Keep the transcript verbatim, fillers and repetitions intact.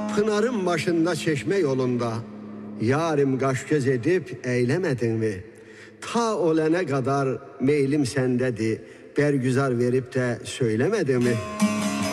Pınarın başında çeşme yolunda yarim kaş göz edip eylemedin mi? Ta olene kadar meylim sendedi, bergüzar verip de söylemedin mi?